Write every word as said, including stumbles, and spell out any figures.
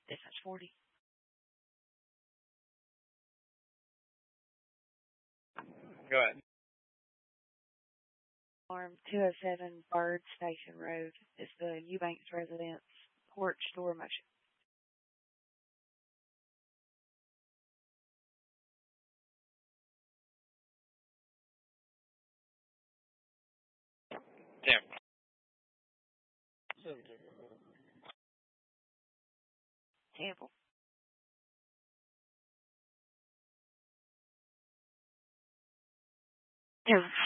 Distance forty. Go ahead. Farm two oh seven Bird Station Road is the Eubanks residence porch door motion. Tim. Temple. Yeah.